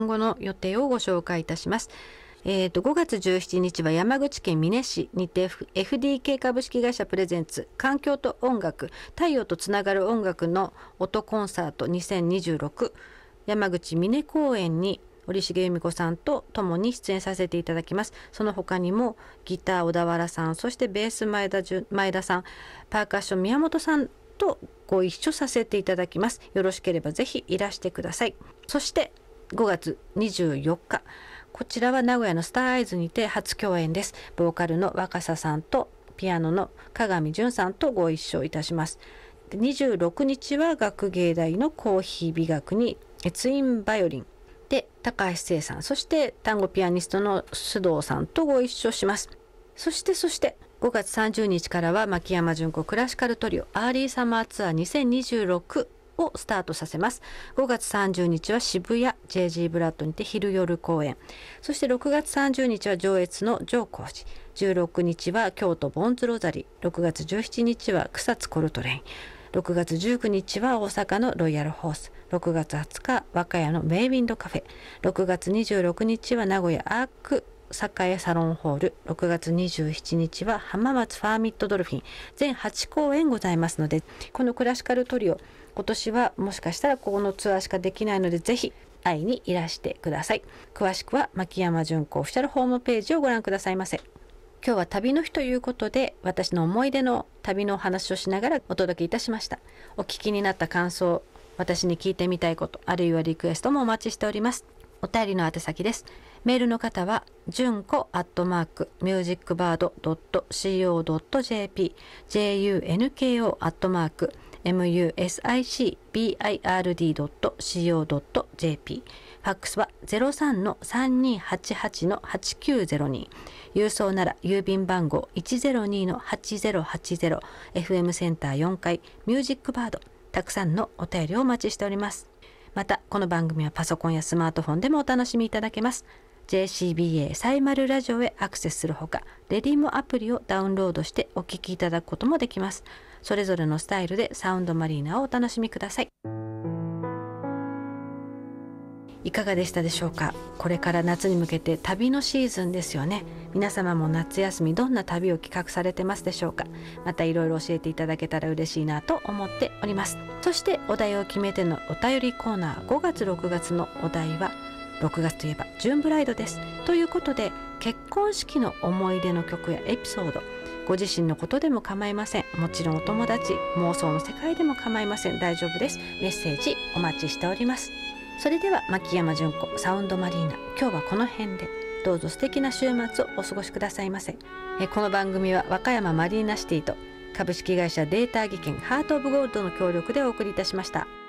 今後の予定をご紹介いたします。5月17日は山口県美祢市にて FDK 株式会社プレゼンツ環境と音楽太陽とつながる音楽の音コンサート2026山口美祢公演に折重由美子さんと共に出演させていただきます。その他にもギター小田原さん、そしてベース前田さん、パーカッション宮本さんとご一緒させていただきます。よろしければぜひいらしてください。そして5月24日こちらは名古屋のスターアイズにて初共演です。ボーカルの若狭さんとピアノの鏡淳さんとご一緒いたします。で26日は学芸大のコーヒー美学にツインバイオリンで高橋聖さん、そして単語ピアニストの須藤さんとご一緒します。そして5月30日からは牧山純子クラシカルトリオアーリーサマーツアー2026をスタートさせます。5月30日は渋谷 JG ブラッドにて昼夜公演、そして6月30日は上越の上高寺、16日は京都ボンズロザリー、6月17日は草津コルトレイン、6月19日は大阪のロイヤルホース、6月20日和歌山のメイウィンドカフェ、6月26日は名古屋アーク栄サロンホール、6月27日は浜松ファーミットドルフィン、全8公演ございますので、このクラシカルトリオ今年はもしかしたらここのツアーしかできないのでぜひ会いにいらしてください。詳しくは牧山純子オフィシャルホームページをご覧くださいませ。今日は旅の日ということで私の思い出の旅のお話をしながらお届けいたしました。お聞きになった感想、私に聞いてみたいこと、あるいはリクエストもお待ちしております。お便りの宛先です。メールの方は純子@musicbird.co.jp junko@musicbird.co.jp ファックスは 03-3288-8902 郵送なら郵便番号 102-8080 FM センター4階ミュージックバード。たくさんのお便りをお待ちしております。またこの番組はパソコンやスマートフォンでもお楽しみいただけます。 JCBA サイマルラジオへアクセスするほかレディモアプリをダウンロードしてお聞きいただくこともできます。それぞれのスタイルでサウンドマリーナをお楽しみください。いかがでしたでしょうか。これから夏に向けて旅のシーズンですよね。皆様も夏休みどんな旅を企画されてますでしょうか。またいろいろ教えていただけたら嬉しいなと思っております。そしてお題を決めてのお便りコーナー、5月6月のお題は6月といえばジューンブライドです。ということで結婚式の思い出の曲やエピソード、ご自身のことでも構いません。もちろんお友達、妄想の世界でも構いません。大丈夫です。メッセージお待ちしております。それでは牧山純子サウンドマリーナ、今日はこの辺で。どうぞ素敵な週末をお過ごしくださいませ。この番組は和歌山マリーナシティと株式会社データ技研ハートオブゴールドの協力でお送りいたしました。